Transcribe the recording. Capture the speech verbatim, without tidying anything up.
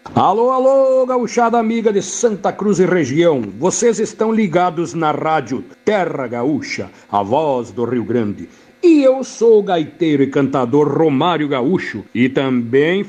Alô, alô, gauchada amiga de Santa Cruz e região. Vocês estão ligados na rádio Terra Gaúcha, a voz do Rio Grande. E eu sou o gaiteiro e cantador Romário Gaúcho e também